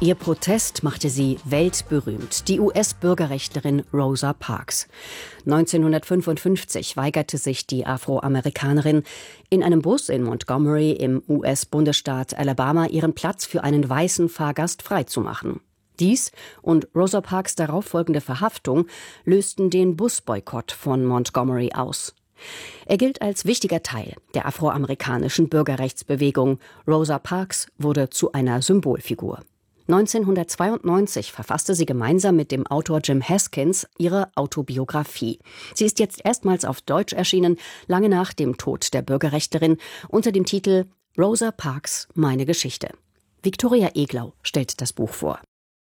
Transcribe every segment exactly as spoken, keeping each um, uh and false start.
Ihr Protest machte sie weltberühmt, die U S-Bürgerrechtlerin Rosa Parks. neunzehnhundertfünfundfünfzig weigerte sich die Afroamerikanerin, in einem Bus in Montgomery im U S-Bundesstaat Alabama ihren Platz für einen weißen Fahrgast freizumachen. Dies und Rosa Parks darauffolgende Verhaftung lösten den Busboykott von Montgomery aus. Er gilt als wichtiger Teil der afroamerikanischen Bürgerrechtsbewegung. Rosa Parks wurde zu einer Symbolfigur. neunzehnhundertzweiundneunzig verfasste sie gemeinsam mit dem Autor Jim Haskins ihre Autobiografie. Sie ist jetzt erstmals auf Deutsch erschienen, lange nach dem Tod der Bürgerrechtlerin, unter dem Titel Rosa Parks, meine Geschichte. Viktoria Eglau stellt das Buch vor.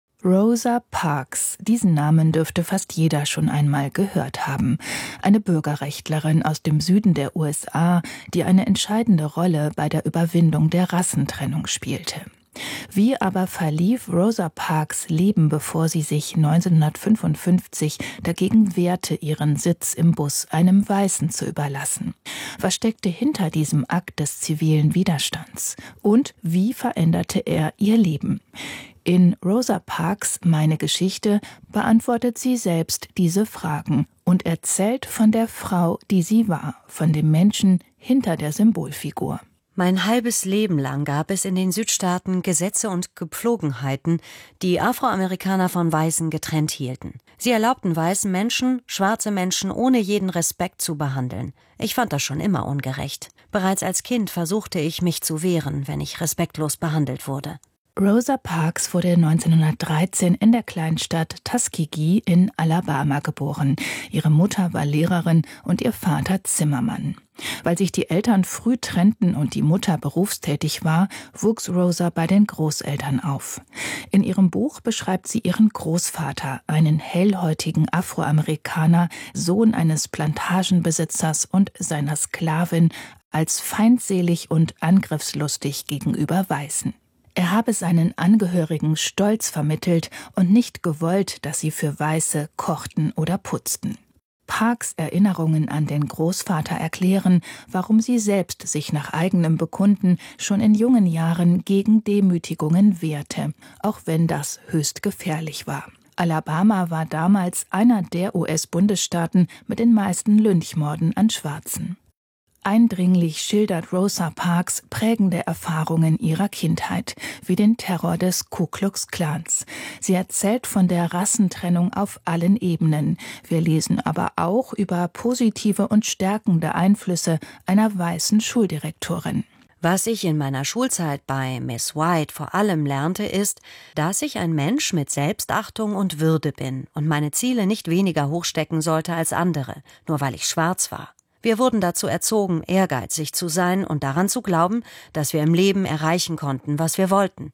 Rosa Parks, diesen Namen dürfte fast jeder schon einmal gehört haben. Eine Bürgerrechtlerin aus dem Süden der U S A, die eine entscheidende Rolle bei der Überwindung der Rassentrennung spielte. Wie aber verlief Rosa Parks' Leben, bevor sie sich neunzehnhundertfünfundfünfzig dagegen wehrte, ihren Sitz im Bus einem Weißen zu überlassen? Was steckte hinter diesem Akt des zivilen Widerstands? Und wie veränderte er ihr Leben? In Rosa Parks Meine Geschichte beantwortet sie selbst diese Fragen und erzählt von der Frau, die sie war, von dem Menschen hinter der Symbolfigur. Mein halbes Leben lang gab es in den Südstaaten Gesetze und Gepflogenheiten, die Afroamerikaner von Weißen getrennt hielten. Sie erlaubten weißen Menschen, schwarze Menschen ohne jeden Respekt zu behandeln. Ich fand das schon immer ungerecht. Bereits als Kind versuchte ich, mich zu wehren, wenn ich respektlos behandelt wurde. Rosa Parks wurde neunzehnhundertdreizehn in der Kleinstadt Tuskegee in Alabama geboren. Ihre Mutter war Lehrerin und ihr Vater Zimmermann. Weil sich die Eltern früh trennten und die Mutter berufstätig war, wuchs Rosa bei den Großeltern auf. In ihrem Buch beschreibt sie ihren Großvater, einen hellhäutigen Afroamerikaner, Sohn eines Plantagenbesitzers und seiner Sklavin, als feindselig und angriffslustig gegenüber Weißen. Er habe seinen Angehörigen Stolz vermittelt und nicht gewollt, dass sie für Weiße kochten oder putzten. Parks Erinnerungen an den Großvater erklären, warum sie selbst sich nach eigenem Bekunden schon in jungen Jahren gegen Demütigungen wehrte, auch wenn das höchst gefährlich war. Alabama war damals einer der U S-Bundesstaaten mit den meisten Lynchmorden an Schwarzen. Eindringlich schildert Rosa Parks prägende Erfahrungen ihrer Kindheit, wie den Terror des Ku Klux Klans. Sie erzählt von der Rassentrennung auf allen Ebenen. Wir lesen aber auch über positive und stärkende Einflüsse einer weißen Schuldirektorin. Was ich in meiner Schulzeit bei Miss White vor allem lernte, ist, dass ich ein Mensch mit Selbstachtung und Würde bin und meine Ziele nicht weniger hoch stecken sollte als andere, nur weil ich schwarz war. Wir wurden dazu erzogen, ehrgeizig zu sein und daran zu glauben, dass wir im Leben erreichen konnten, was wir wollten.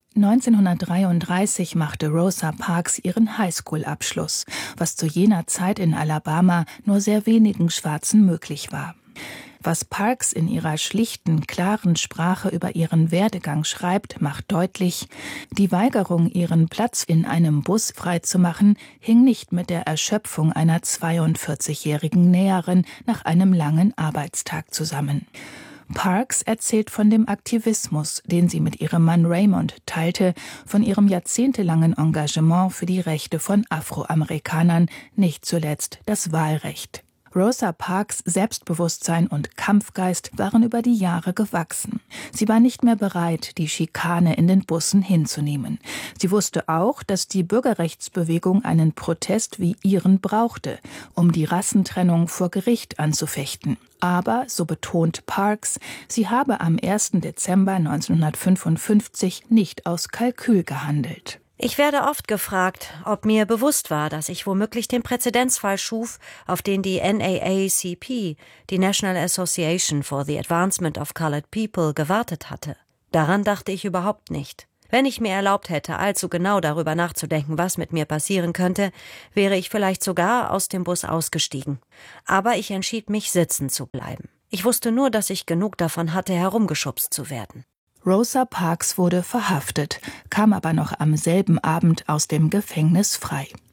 neunzehnhundertdreiunddreißig machte Rosa Parks ihren Highschool-Abschluss, was zu jener Zeit in Alabama nur sehr wenigen Schwarzen möglich war. Was Parks in ihrer schlichten, klaren Sprache über ihren Werdegang schreibt, macht deutlich, die Weigerung, ihren Platz in einem Bus freizumachen, hing nicht mit der Erschöpfung einer zweiundvierzigjährigen Näherin nach einem langen Arbeitstag zusammen. Parks erzählt von dem Aktivismus, den sie mit ihrem Mann Raymond teilte, von ihrem jahrzehntelangen Engagement für die Rechte von Afroamerikanern, nicht zuletzt das Wahlrecht. Rosa Parks Selbstbewusstsein und Kampfgeist waren über die Jahre gewachsen. Sie war nicht mehr bereit, die Schikane in den Bussen hinzunehmen. Sie wusste auch, dass die Bürgerrechtsbewegung einen Protest wie ihren brauchte, um die Rassentrennung vor Gericht anzufechten. Aber, so betont Parks, sie habe am ersten Dezember neunzehnhundertfünfundfünfzig nicht aus Kalkül gehandelt. Ich werde oft gefragt, ob mir bewusst war, dass ich womöglich den Präzedenzfall schuf, auf den die N double A C P, die National Association for the Advancement of Colored People, gewartet hatte. Daran dachte ich überhaupt nicht. Wenn ich mir erlaubt hätte, allzu genau darüber nachzudenken, was mit mir passieren könnte, wäre ich vielleicht sogar aus dem Bus ausgestiegen. Aber ich entschied mich, sitzen zu bleiben. Ich wusste nur, dass ich genug davon hatte, herumgeschubst zu werden. Rosa Parks wurde verhaftet, kam aber noch am selben Abend aus dem Gefängnis frei.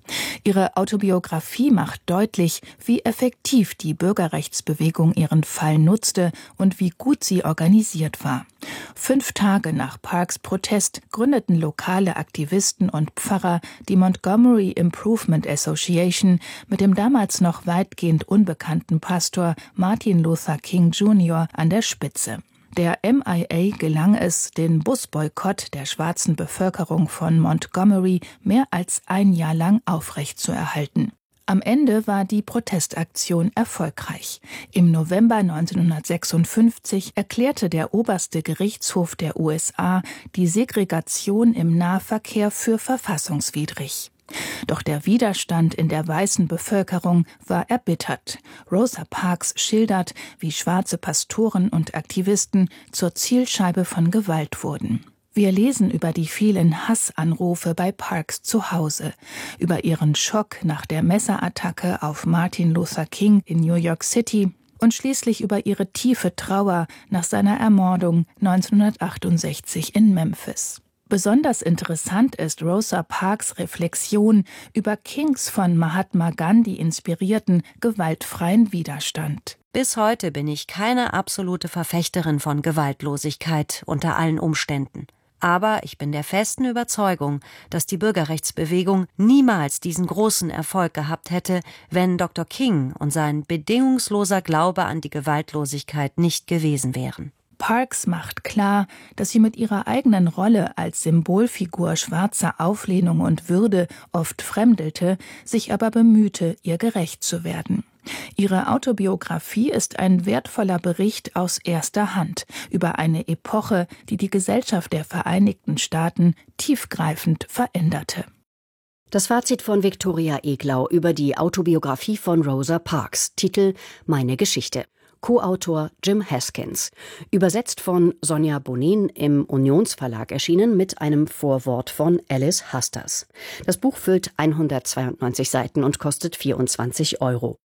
Ihre Autobiografie macht deutlich, wie effektiv die Bürgerrechtsbewegung ihren Fall nutzte und wie gut sie organisiert war. Fünf Tage nach Parks Protest gründeten lokale Aktivisten und Pfarrer die Montgomery Improvement Association mit dem damals noch weitgehend unbekannten Pastor Martin Luther King Junior an der Spitze. Der M I A gelang es, den Busboykott der schwarzen Bevölkerung von Montgomery mehr als ein Jahr lang aufrechtzuerhalten. Am Ende war die Protestaktion erfolgreich. Im November neunzehnhundertsechsundfünfzig erklärte der oberste Gerichtshof der U S A die Segregation im Nahverkehr für verfassungswidrig. Doch der Widerstand in der weißen Bevölkerung war erbittert. Rosa Parks schildert, wie schwarze Pastoren und Aktivisten zur Zielscheibe von Gewalt wurden. Wir lesen über die vielen Hassanrufe bei Parks zu Hause, über ihren Schock nach der Messerattacke auf Martin Luther King in New York City und schließlich über ihre tiefe Trauer nach seiner Ermordung neunzehnhundertachtundsechzig in Memphis. Besonders interessant ist Rosa Parks Reflexion über Kings von Mahatma Gandhi inspirierten gewaltfreien Widerstand. Bis heute bin ich keine absolute Verfechterin von Gewaltlosigkeit unter allen Umständen. Aber ich bin der festen Überzeugung, dass die Bürgerrechtsbewegung niemals diesen großen Erfolg gehabt hätte, wenn Doktor King und sein bedingungsloser Glaube an die Gewaltlosigkeit nicht gewesen wären. Parks macht klar, dass sie mit ihrer eigenen Rolle als Symbolfigur schwarzer Auflehnung und Würde oft fremdelte, sich aber bemühte, ihr gerecht zu werden. Ihre Autobiografie ist ein wertvoller Bericht aus erster Hand über eine Epoche, die die Gesellschaft der Vereinigten Staaten tiefgreifend veränderte. Das Fazit von Viktoria Eglau über die Autobiografie von Rosa Parks, Titel Meine Geschichte. Co-Autor Jim Haskins. Übersetzt von Sonja Bonin, im Unionsverlag erschienen mit einem Vorwort von Alice Hasters. Das Buch füllt hundertzweiundneunzig Seiten und kostet vierundzwanzig Euro.